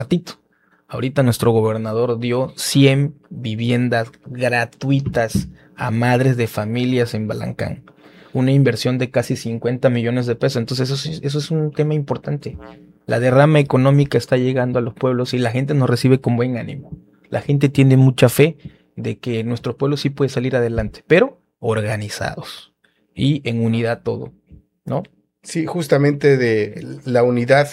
ratito. Ahorita nuestro gobernador dio 100 viviendas gratuitas a madres de familias en Balancán. Una inversión de casi 50 millones de pesos. Entonces eso es un tema importante. La derrama económica está llegando a los pueblos y la gente nos recibe con buen ánimo. La gente tiene mucha fe de que nuestro pueblo sí puede salir adelante, pero organizados y en unidad todo, ¿no? Sí, justamente de la unidad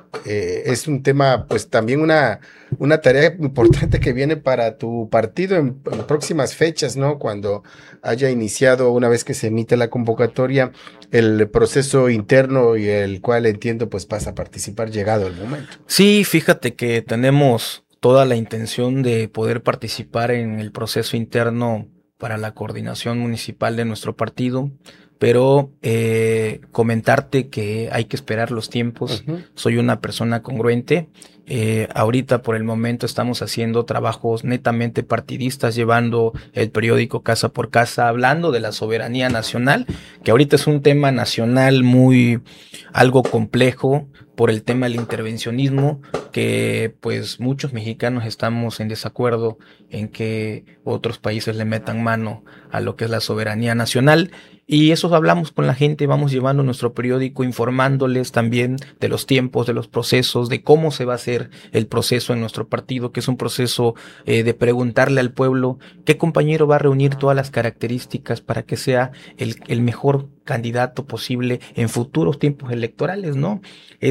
es un tema, pues también una tarea importante que viene para tu partido en próximas fechas, ¿no? Cuando haya iniciado, una vez que se emite la convocatoria, el proceso interno y el cual entiendo pues vas a participar llegado el momento. Sí, fíjate que tenemos toda la intención de poder participar en el proceso interno para la coordinación municipal de nuestro partido, pero comentarte que hay que esperar los tiempos. Soy una persona congruente. Ahorita por el momento estamos haciendo trabajos netamente partidistas, llevando el periódico casa por casa, hablando de la soberanía nacional, que ahorita es un tema nacional muy algo complejo por el tema del intervencionismo, que pues muchos mexicanos estamos en desacuerdo en que otros países le metan mano a lo que es la soberanía nacional. Y eso hablamos con la gente, vamos llevando nuestro periódico, informándoles también de los tiempos, de los procesos, de cómo se va a hacer el proceso en nuestro partido, que es un proceso de preguntarle al pueblo qué compañero va a reunir todas las características para que sea el mejor candidato posible en futuros tiempos electorales, ¿no?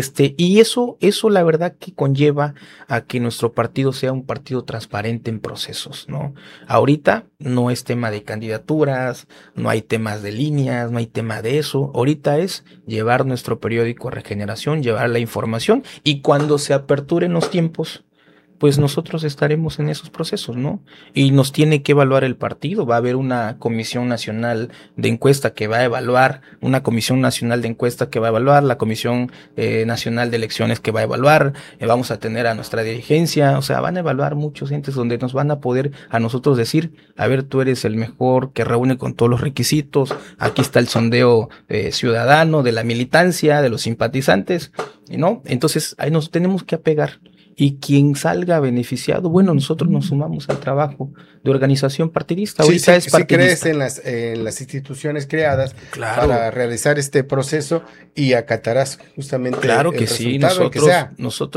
Y eso la verdad que conlleva a que nuestro partido sea un partido transparente en procesos, ¿no? Ahorita no es tema de candidaturas, no hay temas de líneas, no hay tema de eso. Ahorita es llevar nuestro periódico a Regeneración, llevar la información y cuando se aperturen los tiempos, pues nosotros estaremos en esos procesos, ¿no? Y nos tiene que evaluar el partido. Va a haber una comisión nacional de encuesta que va a evaluar, una comisión nacional de encuesta que va a evaluar, la comisión nacional de elecciones que va a evaluar, vamos a tener a nuestra dirigencia, o sea, van a evaluar muchos entes donde nos van a poder a nosotros decir, a ver, tú eres el mejor que reúne con todos los requisitos, aquí está el sondeo ciudadano de la militancia, de los simpatizantes, ¿no? Entonces, ahí nos tenemos que apegar. Y quien salga beneficiado, bueno, nosotros nos sumamos al trabajo de organización partidista. Sí, Ahorita sí, es sí crees partidista. en las instituciones creadas Claro, para realizar este proceso y acatarás justamente claro el que sí. resultado, el que sea.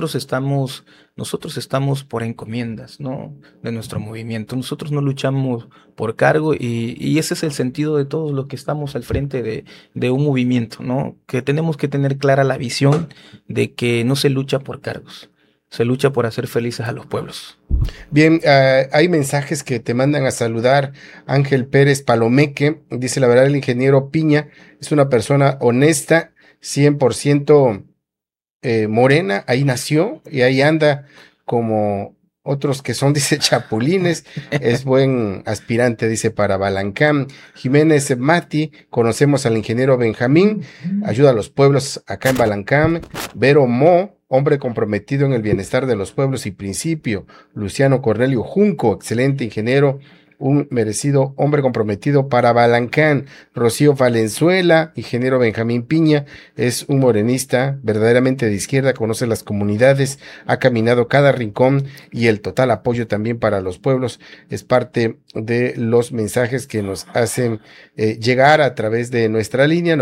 Nosotros estamos por encomiendas, ¿no? De nuestro movimiento. Nosotros no luchamos por cargo y ese es el sentido de todos los que estamos al frente de un movimiento, ¿no? Que tenemos que tener clara la visión de que no se lucha por cargos. Se lucha por hacer felices a los pueblos. Bien, hay mensajes que te mandan a saludar. Ángel Pérez Palomeque dice: la verdad, el ingeniero Piña es una persona honesta, 100% morena, ahí nació y ahí anda como otros que son, dice, chapulines. Es buen aspirante, dice, para Balancán. Jiménez Mati, conocemos al ingeniero Benjamín, ayuda a los pueblos acá en Balancán. Vero Mo, hombre comprometido en el bienestar de los pueblos y principio. Luciano Cornelio Junco, excelente ingeniero, un merecido hombre comprometido para Balancán. Rocío Valenzuela, ingeniero Benjamín Piña, es un morenista verdaderamente de izquierda, conoce las comunidades, ha caminado cada rincón y el total apoyo también para los pueblos es parte de los mensajes que nos hacen llegar a través de nuestra línea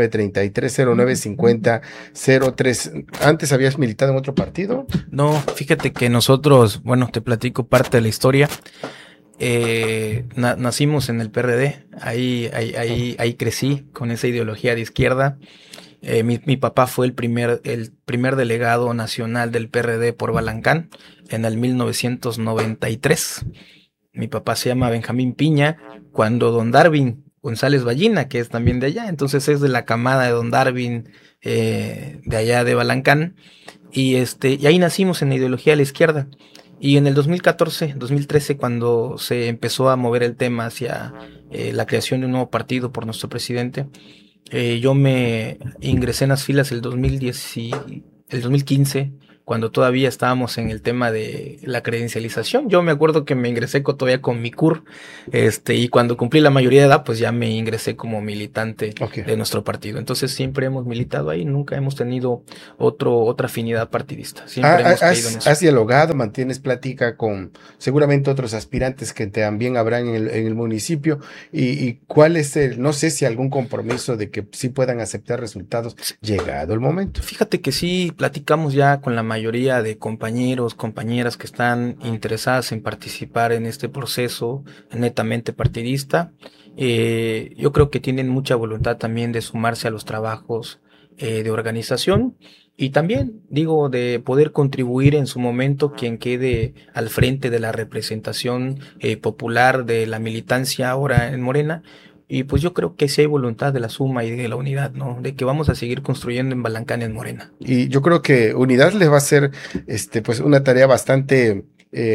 9933095003. ¿Antes habías militado en otro partido? No, fíjate que nosotros, bueno, te platico parte de la historia. Nacimos en el PRD, ahí crecí con esa ideología de izquierda. Mi papá fue el primer delegado nacional del PRD por Balancán en el 1993. Mi papá se llama Benjamín Piña, cuando don Darwin González Ballina, que es también de allá, entonces es de la camada de don Darwin, de allá de Balancán, y ahí nacimos en la ideología de la izquierda. Y en el 2014, 2013, cuando se empezó a mover el tema hacia la creación de un nuevo partido por nuestro presidente, yo me ingresé en las filas el 2010 el 2015 cuando todavía estábamos en el tema de la credencialización. Yo me acuerdo que me ingresé todavía con mi CUR, y cuando cumplí la mayoría de edad, pues ya me ingresé como militante de nuestro partido. Entonces siempre hemos militado ahí, nunca hemos tenido otra afinidad partidista. Siempre hemos creído en eso. ¿Has dialogado, mantienes plática con seguramente otros aspirantes que también habrán en el municipio? ¿Y cuál es no sé si algún compromiso de que sí puedan aceptar resultados llegado el momento? Fíjate que sí, platicamos ya con la mayoría de compañeros, compañeras que están interesadas en participar en este proceso netamente partidista. Yo creo que tienen mucha voluntad también de sumarse a los trabajos de organización y también, digo, de poder contribuir en su momento quien quede al frente de la representación popular de la militancia ahora en Morena. Y pues yo creo que sí hay voluntad de la suma y de la unidad, ¿no? De que vamos a seguir construyendo en Balancán, en Morena. Y yo creo que unidad les va a ser pues una tarea bastante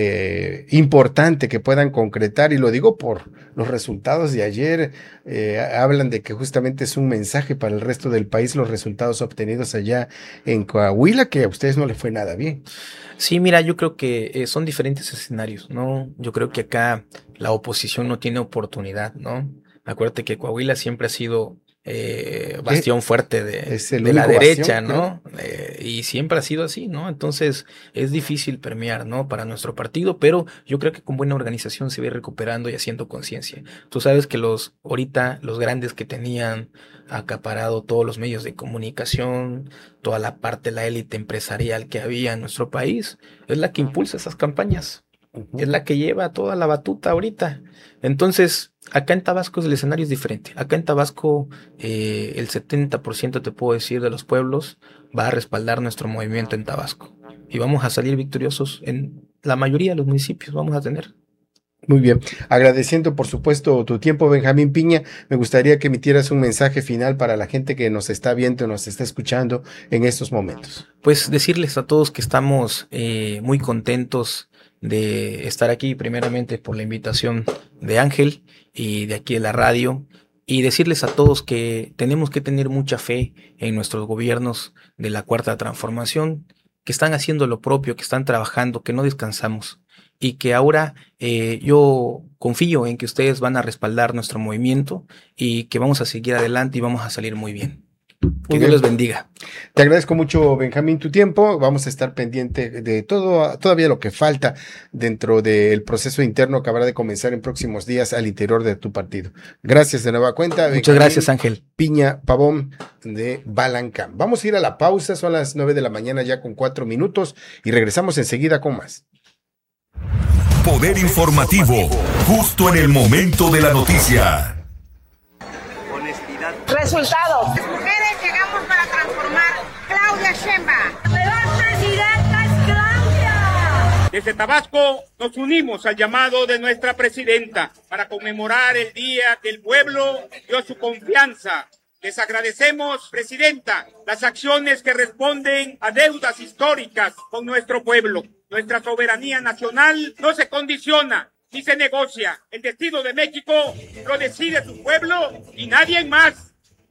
importante que puedan concretar, y lo digo por los resultados de ayer. Hablan de que justamente es un mensaje para el resto del país los resultados obtenidos allá en Coahuila, que a ustedes no les fue nada bien. Sí, mira, yo creo que son diferentes escenarios, ¿no? Yo creo que acá la oposición no tiene oportunidad, ¿no? Acuérdate que Coahuila siempre ha sido bastión fuerte de la derecha, bastión, ¿no? Y siempre ha sido así, ¿no? Entonces es difícil permear, ¿no? Para nuestro partido, pero yo creo que con buena organización se va a ir recuperando y haciendo conciencia. Tú sabes que ahorita los grandes que tenían acaparado todos los medios de comunicación, toda la parte de la élite empresarial que había en nuestro país, es la que impulsa esas campañas. Es la que lleva toda la batuta ahorita. Entonces, acá en Tabasco el escenario es diferente. Acá en Tabasco el 70% te puedo decir de los pueblos va a respaldar nuestro movimiento en Tabasco. Y vamos a salir victoriosos en la mayoría de los municipios, vamos a tener. Muy bien, agradeciendo por supuesto tu tiempo, Benjamín Piña. Me gustaría que emitieras un mensaje final para la gente que nos está viendo, nos está escuchando en estos momentos. Pues decirles a todos que estamos muy contentos de estar aquí, primeramente por la invitación de Ángel y de aquí de la radio, y decirles a todos que tenemos que tener mucha fe en nuestros gobiernos de la Cuarta Transformación, que están haciendo lo propio, que están trabajando, que no descansamos, y que ahora yo confío en que ustedes van a respaldar nuestro movimiento y que vamos a seguir adelante y vamos a salir muy bien. Que Dios les bendiga. Te agradezco mucho, Benjamín, tu tiempo. Vamos a estar pendiente de todavía lo que falta dentro del proceso interno que habrá de comenzar en próximos días al interior de tu partido. Gracias de nueva cuenta. Muchas Benjamín gracias, Ángel. Piña Pavón de Balancán. Vamos a ir a la pausa, son las 9 de la mañana ya con 4 minutos y regresamos enseguida con más. Poder informativo, justo en el momento de la noticia. Resultados. Las mujeres llegamos para transformar. Claudia Sheinbaum. ¡Nueva presidenta es Claudia! Desde Tabasco nos unimos al llamado de nuestra presidenta para conmemorar el día que el pueblo dio su confianza. Les agradecemos, presidenta, las acciones que responden a deudas históricas con nuestro pueblo. Nuestra soberanía nacional no se condiciona ni se negocia. El destino de México lo decide su pueblo y nadie más.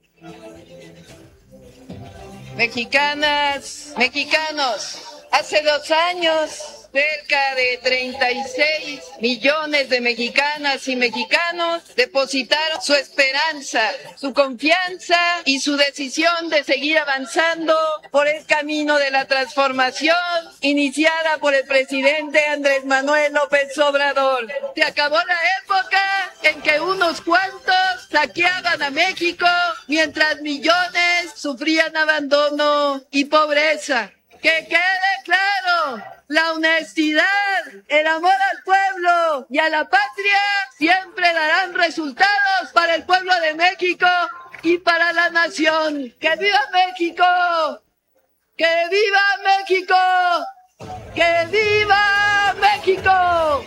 Mexicanas, mexicanos, hace 2 años, cerca de 36 millones de mexicanas y mexicanos depositaron su esperanza, su confianza y su decisión de seguir avanzando por el camino de la transformación iniciada por el presidente Andrés Manuel López Obrador. Se acabó la época en que unos cuantos saqueaban a México mientras millones sufrían abandono y pobreza. Que quede claro, la honestidad, el amor al pueblo y a la patria siempre darán resultados para el pueblo de México y para la nación. ¡Que viva México! ¡Que viva México! ¡Que viva México!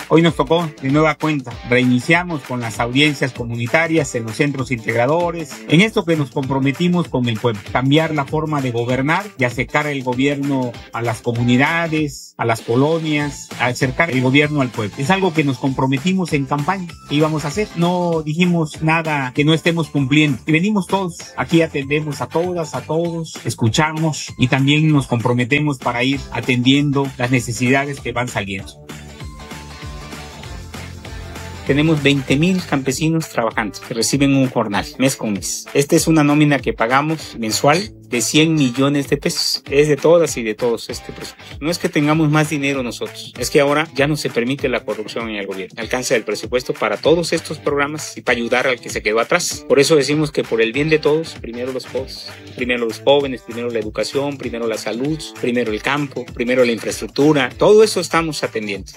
Hoy nos tocó de nueva cuenta. Reiniciamos con las audiencias comunitarias en los centros integradores. En esto que nos comprometimos con el pueblo. Cambiar la forma de gobernar y acercar el gobierno a las comunidades, a las colonias, acercar el gobierno al pueblo. Es algo que nos comprometimos en campaña. ¿Qué íbamos a hacer? No dijimos nada que no estemos cumpliendo. Y venimos todos. Aquí atendemos a todas, a todos, escuchamos y también nos comprometemos para ir atendiendo las necesidades que van saliendo. Tenemos 20,000 campesinos trabajando que reciben un jornal mes con mes. Esta es una nómina que pagamos mensual de 100 millones de pesos. Es de todas y de todos este presupuesto. No es que tengamos más dinero nosotros, es que ahora ya no se permite la corrupción en el gobierno. Alcanza el presupuesto para todos estos programas y para ayudar al que se quedó atrás. Por eso decimos que por el bien de todos, primero los pobres, primero los jóvenes, primero la educación, primero la salud, primero el campo, primero la infraestructura. Todo eso estamos atendiendo.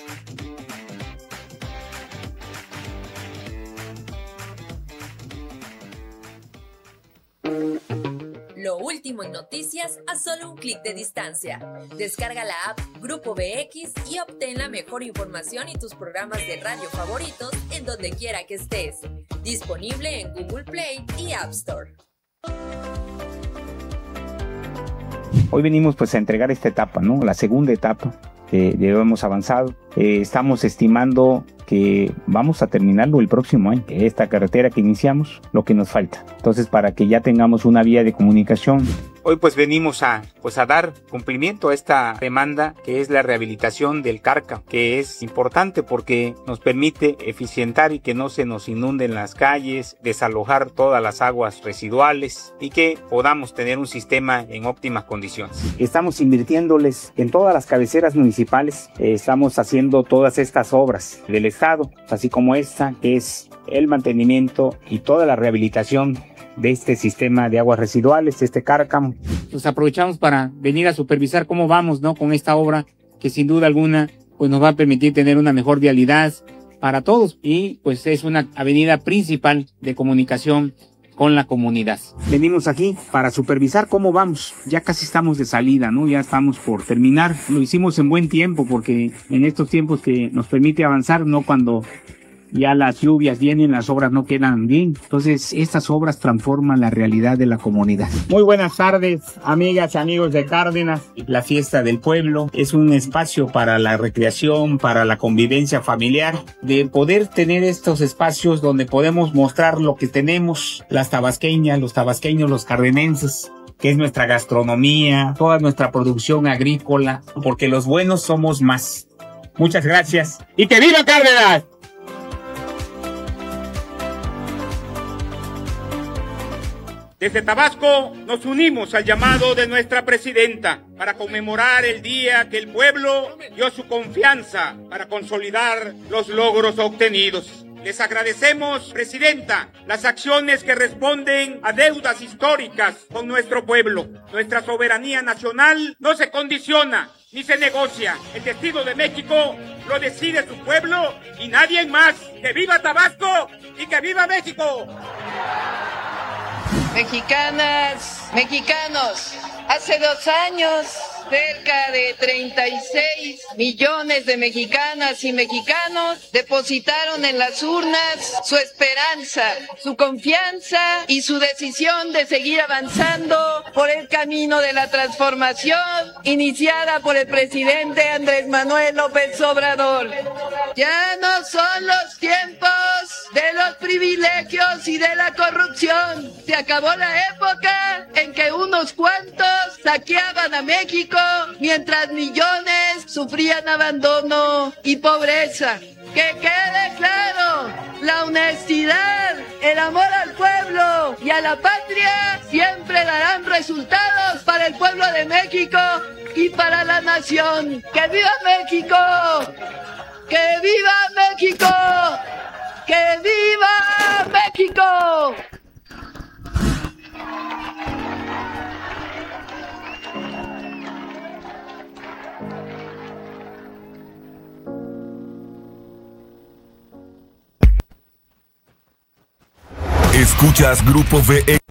Lo último en noticias a solo un clic de distancia. Descarga la app Grupo BX y obtén la mejor información y tus programas de radio favoritos en donde quiera que estés. Disponible en Google Play y App Store. Hoy venimos pues a entregar esta etapa, ¿no? La segunda etapa que ya hemos avanzado. Estamos estimando que vamos a terminarlo el próximo año. Esta carretera que iniciamos, lo que nos falta. Entonces, para que ya tengamos una vía de comunicación. Hoy pues venimos a dar cumplimiento a esta demanda que es la rehabilitación del Cárcamo, que es importante porque nos permite eficientar y que no se nos inunden las calles, desalojar todas las aguas residuales y que podamos tener un sistema en óptimas condiciones. Estamos invirtiéndoles en todas las cabeceras municipales, estamos haciendo todas estas obras del Estado, así como esta que es el mantenimiento y toda la rehabilitación de este sistema de aguas residuales, este Cárcamo. Pues aprovechamos para venir a supervisar cómo vamos, ¿no? Con esta obra que sin duda alguna pues nos va a permitir tener una mejor vialidad para todos y pues es una avenida principal de comunicación con la comunidad. Venimos aquí para supervisar cómo vamos. Ya casi estamos de salida, ¿no? Ya estamos por terminar. Lo hicimos en buen tiempo porque en estos tiempos que nos permite avanzar, no cuando ya las lluvias vienen, las obras no quedan bien. Entonces, estas obras transforman la realidad de la comunidad. Muy buenas tardes, amigas y amigos de Cárdenas. La fiesta del pueblo es un espacio para la recreación, para la convivencia familiar, de poder tener estos espacios donde podemos mostrar lo que tenemos, las tabasqueñas, los tabasqueños, los cardenenses, que es nuestra gastronomía, toda nuestra producción agrícola, porque los buenos somos más. Muchas gracias y ¡que viva Cárdenas! Desde Tabasco nos unimos al llamado de nuestra presidenta para conmemorar el día que el pueblo dio su confianza para consolidar los logros obtenidos. Les agradecemos, presidenta, las acciones que responden a deudas históricas con nuestro pueblo. Nuestra soberanía nacional no se condiciona ni se negocia. El destino de México lo decide su pueblo y nadie más. ¡Que viva Tabasco y que viva México! Mexicanas, mexicanos, hace 2 años, cerca de 36 millones de mexicanas y mexicanos depositaron en las urnas su esperanza, su confianza y su decisión de seguir avanzando por el camino de la transformación iniciada por el presidente Andrés Manuel López Obrador. Ya no son los tiempos de los privilegios y de la corrupción. Se acabó la época en que unos cuantos saqueaban a México mientras millones sufrían abandono y pobreza. Que quede claro, la honestidad, el amor al pueblo y a la patria siempre darán resultados para el pueblo de México y para la nación. ¡Que viva México! ¡Que viva México! ¡Que viva México! Escuchas Grupo VX.